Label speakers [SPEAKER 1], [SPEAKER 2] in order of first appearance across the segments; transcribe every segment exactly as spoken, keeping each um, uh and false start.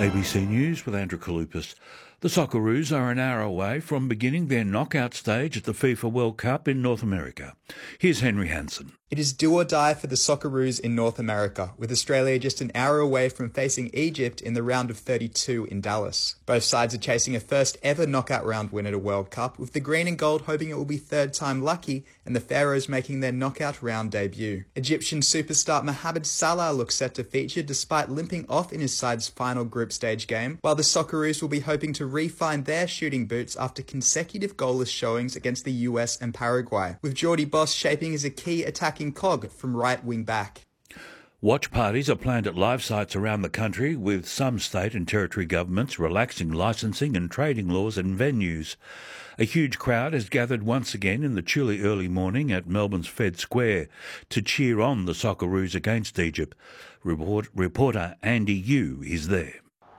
[SPEAKER 1] A B C News with Andrew Kalupas. The Socceroos are an hour away from beginning their knockout stage at the FIFA World Cup in North America. Here's Henry Hansen.
[SPEAKER 2] It is do or die for the Socceroos in North America, with Australia just an hour away from facing Egypt in the round of thirty-two in Dallas. Both sides are chasing a first ever knockout round win at a World Cup, with the green and gold hoping it will be third time lucky and the Pharaohs making their knockout round debut. Egyptian superstar Mohamed Salah looks set to feature despite limping off in his side's final group stage game, while the Socceroos will be hoping to re-find their shooting boots after consecutive goalless showings against the U S and Paraguay, with Jordy Boss shaping as a key attacking cog from right wing back.
[SPEAKER 1] Watch parties are planned at live sites around the country, with some state and territory governments relaxing licensing and trading laws and venues. A huge crowd has gathered once again in the chilly early morning at Melbourne's Fed Square to cheer on the Socceroos against Egypt. Report, reporter Andy Yu is there.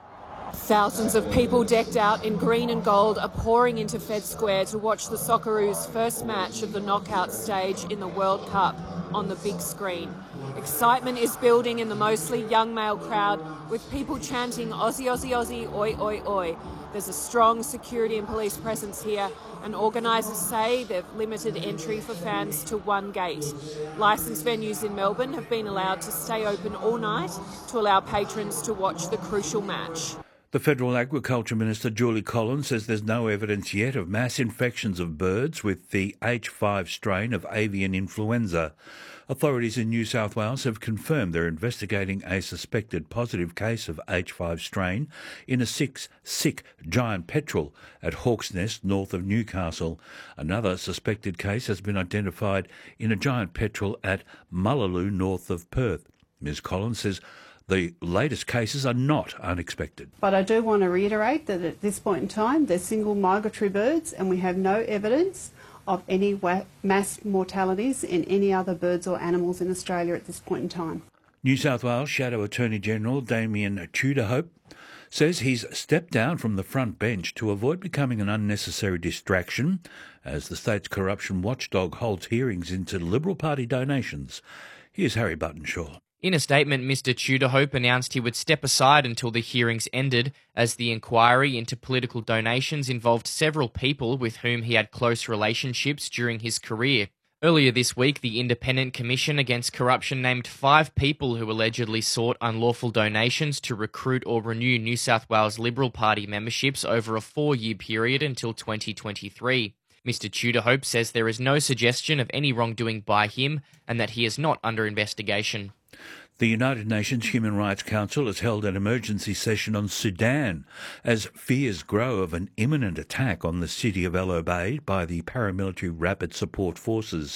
[SPEAKER 3] Thousands of people decked out in green and gold are pouring into Fed Square to watch the Socceroos' first match of the knockout stage in the World Cup on the big screen. Excitement is building in the mostly young male crowd, with people chanting Aussie, Aussie, Aussie, oi, oi, oi. There's a strong security and police presence here, and organisers say they've limited entry for fans to one gate. Licensed venues in Melbourne have been allowed to stay open all night to allow patrons to watch the crucial match.
[SPEAKER 1] The Federal Agriculture Minister, Julie Collins, says there's no evidence yet of mass infections of birds with the H five strain of avian influenza. Authorities in New South Wales have confirmed they're investigating a suspected positive case of H five strain in a six sick giant petrel at Hawk's Nest, north of Newcastle. Another suspected case has been identified in a giant petrel at Mullaloo, north of Perth. Ms Collins says the latest cases are not unexpected.
[SPEAKER 4] But I do want to reiterate that at this point in time, they're single migratory birds and we have no evidence of any mass mortalities in any other birds or animals in Australia at this point in time.
[SPEAKER 1] New South Wales Shadow Attorney-General Damien Tudorhope says he's stepped down from the front bench to avoid becoming an unnecessary distraction as the state's corruption watchdog holds hearings into Liberal Party donations. Here's Harry Buttonshaw.
[SPEAKER 5] In a statement, Mr Tudorhope announced he would step aside until the hearings ended, as the inquiry into political donations involved several people with whom he had close relationships during his career. Earlier this week, the Independent Commission Against Corruption named five people who allegedly sought unlawful donations to recruit or renew New South Wales Liberal Party memberships over a four-year period until twenty twenty-three. Mr Tudorhope says there is no suggestion of any wrongdoing by him and that he is not under investigation.
[SPEAKER 1] The United Nations Human Rights Council has held an emergency session on Sudan as fears grow of an imminent attack on the city of El Obeid by the paramilitary Rapid Support Forces.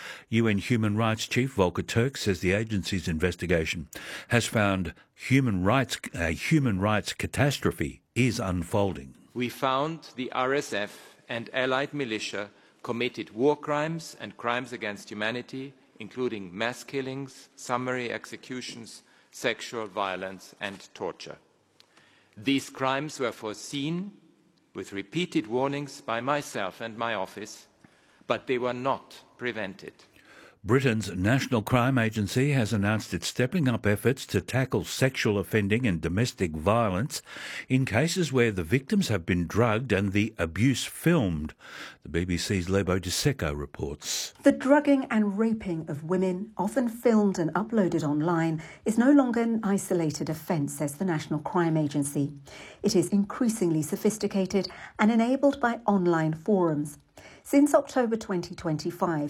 [SPEAKER 1] U N Human Rights Chief Volker Turk says the agency's investigation has found human rights, a human rights catastrophe is unfolding.
[SPEAKER 6] We found the R S F and allied militia committed war crimes and crimes against humanity, including mass killings, summary executions, sexual violence and torture. These crimes were foreseen with repeated warnings by myself and my office, but they were not prevented.
[SPEAKER 1] Britain's National Crime Agency has announced it's stepping up efforts to tackle sexual offending and domestic violence in cases where the victims have been drugged and the abuse filmed. The B B C's Lebo Diseko reports.
[SPEAKER 7] The drugging and raping of women, often filmed and uploaded online, is no longer an isolated offence, says the National Crime Agency. It is increasingly sophisticated and enabled by online forums. Since October twenty twenty-five,